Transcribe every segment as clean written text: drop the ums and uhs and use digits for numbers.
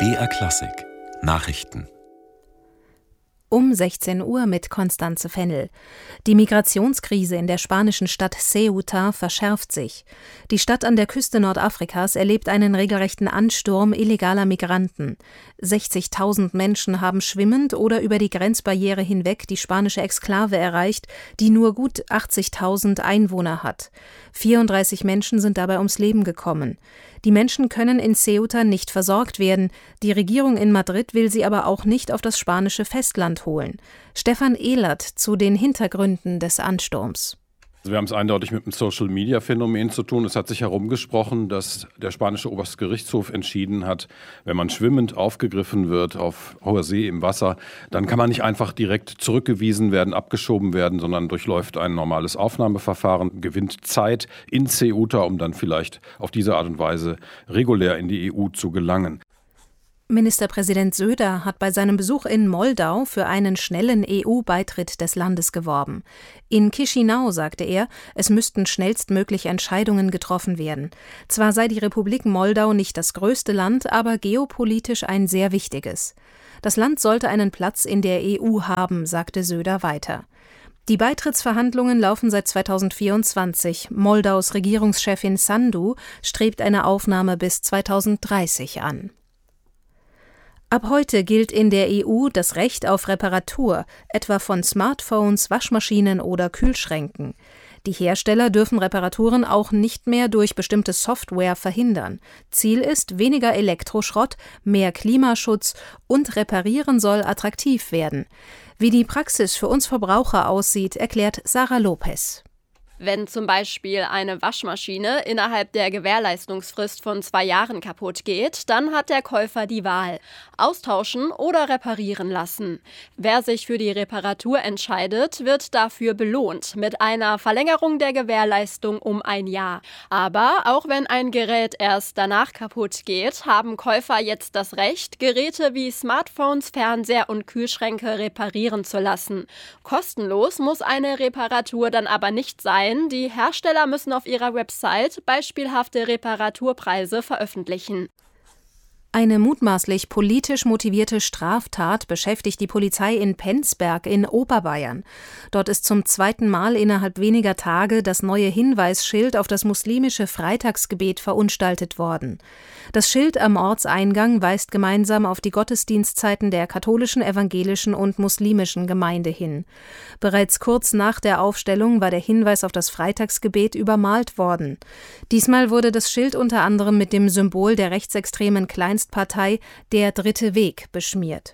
BR Klassik Nachrichten Um 16 Uhr mit Constanze Fennel. Die Migrationskrise in der spanischen Stadt Ceuta verschärft sich. Die Stadt an der Küste Nordafrikas erlebt einen regelrechten Ansturm illegaler Migranten. 60.000 Menschen haben schwimmend oder über die Grenzbarriere hinweg die spanische Exklave erreicht, die nur gut 80.000 Einwohner hat. 34 Menschen sind dabei ums Leben gekommen. Die Menschen können in Ceuta nicht versorgt werden. Die Regierung in Madrid will sie aber auch nicht auf das spanische Festland holen. Stefan Ehlert zu den Hintergründen des Ansturms. Wir haben es eindeutig mit einem Social-Media-Phänomen zu tun. Es hat sich herumgesprochen, dass der spanische Obergerichtshof entschieden hat, wenn man schwimmend aufgegriffen wird auf hoher See im Wasser, dann kann man nicht einfach direkt zurückgewiesen werden, abgeschoben werden, sondern durchläuft ein normales Aufnahmeverfahren, gewinnt Zeit in Ceuta, um dann vielleicht auf diese Art und Weise regulär in die EU zu gelangen. Ministerpräsident Söder hat bei seinem Besuch in Moldau für einen schnellen EU-Beitritt des Landes geworben. In Chișinău sagte er, es müssten schnellstmöglich Entscheidungen getroffen werden. Zwar sei die Republik Moldau nicht das größte Land, aber geopolitisch ein sehr wichtiges. Das Land sollte einen Platz in der EU haben, sagte Söder weiter. Die Beitrittsverhandlungen laufen seit 2024. Moldaus Regierungschefin Sandu strebt eine Aufnahme bis 2030 an. Ab heute gilt in der EU das Recht auf Reparatur, etwa von Smartphones, Waschmaschinen oder Kühlschränken. Die Hersteller dürfen Reparaturen auch nicht mehr durch bestimmte Software verhindern. Ziel ist weniger Elektroschrott, mehr Klimaschutz und Reparieren soll attraktiv werden. Wie die Praxis für uns Verbraucher aussieht, erklärt Sarah Lopez. Wenn zum Beispiel eine Waschmaschine innerhalb der Gewährleistungsfrist von 2 Jahren kaputt geht, dann hat der Käufer die Wahl: austauschen oder reparieren lassen. Wer sich für die Reparatur entscheidet, wird dafür belohnt mit einer Verlängerung der Gewährleistung um 1 Jahr. Aber auch wenn ein Gerät erst danach kaputt geht, haben Käufer jetzt das Recht, Geräte wie Smartphones, Fernseher und Kühlschränke reparieren zu lassen. Kostenlos muss eine Reparatur dann aber nicht sein. Die Hersteller müssen auf ihrer Website beispielhafte Reparaturpreise veröffentlichen. Eine mutmaßlich politisch motivierte Straftat beschäftigt die Polizei in Penzberg in Oberbayern. Dort ist zum 2. Mal innerhalb weniger Tage das neue Hinweisschild auf das muslimische Freitagsgebet verunstaltet worden. Das Schild am Ortseingang weist gemeinsam auf die Gottesdienstzeiten der katholischen, evangelischen und muslimischen Gemeinde hin. Bereits kurz nach der Aufstellung war der Hinweis auf das Freitagsgebet übermalt worden. Diesmal wurde das Schild unter anderem mit dem Symbol der rechtsextremen Kleinstpartei Der Dritte Weg beschmiert.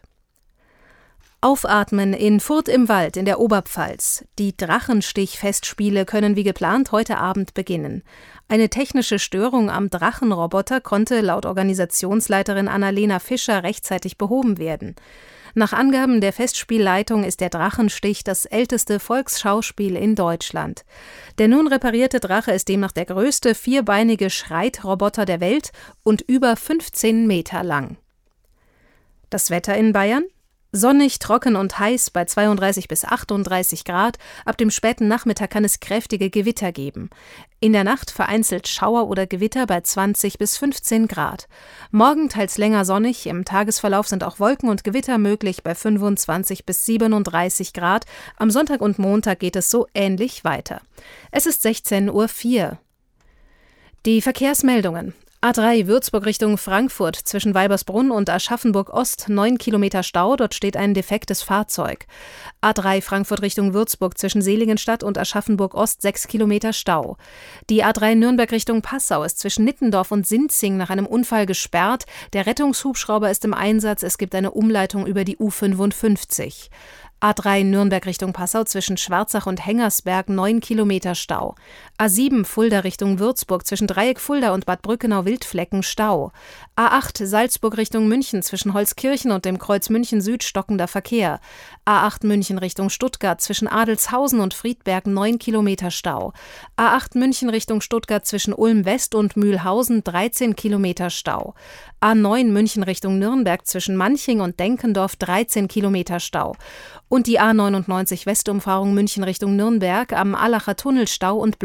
Aufatmen in Furth im Wald in der Oberpfalz. Die Drachenstich-Festspiele können wie geplant heute Abend beginnen. Eine technische Störung am Drachenroboter konnte laut Organisationsleiterin Annalena Fischer rechtzeitig behoben werden. Nach Angaben der Festspielleitung ist der Drachenstich das älteste Volksschauspiel in Deutschland. Der nun reparierte Drache ist demnach der größte vierbeinige Schreitroboter der Welt und über 15 Meter lang. Das Wetter in Bayern? Sonnig, trocken und heiß bei 32 bis 38 Grad. Ab dem späten Nachmittag kann es kräftige Gewitter geben. In der Nacht vereinzelt Schauer oder Gewitter bei 20 bis 15 Grad. Morgen teils länger sonnig. Im Tagesverlauf sind auch Wolken und Gewitter möglich bei 25 bis 37 Grad. Am Sonntag und Montag geht es so ähnlich weiter. Es ist 16:04 Uhr. Die Verkehrsmeldungen. A3 Würzburg Richtung Frankfurt zwischen Weibersbrunn und Aschaffenburg-Ost 9 Kilometer Stau, dort steht ein defektes Fahrzeug. A3 Frankfurt Richtung Würzburg zwischen Seligenstadt und Aschaffenburg-Ost 6 Kilometer Stau. Die A3 Nürnberg Richtung Passau ist zwischen Nittendorf und Sinzing nach einem Unfall gesperrt. Der Rettungshubschrauber ist im Einsatz, es gibt eine Umleitung über die U55. A3 Nürnberg Richtung Passau zwischen Schwarzach und Hengersberg 9 Kilometer Stau. A7 Fulda Richtung Würzburg zwischen Dreieck Fulda und Bad Brückenau-Wildflecken Stau. A8 Salzburg Richtung München zwischen Holzkirchen und dem Kreuz München Süd stockender Verkehr. A8 München Richtung Stuttgart zwischen Adelshausen und Friedberg 9 Kilometer Stau. A8 München Richtung Stuttgart zwischen Ulm West und Mühlhausen 13 Kilometer Stau. A9 München Richtung Nürnberg zwischen Manching und Denkendorf 13 Kilometer Stau. Und die A99 Westumfahrung München Richtung Nürnberg am Allacher Tunnel Stau und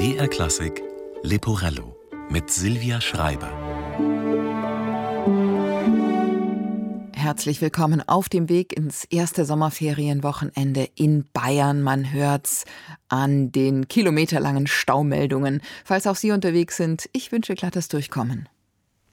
BR Klassik Leporello mit Silvia Schreiber. Herzlich willkommen auf dem Weg ins erste Sommerferienwochenende in Bayern. Man hört's an den kilometerlangen Staumeldungen. Falls auch Sie unterwegs sind, ich wünsche glattes Durchkommen.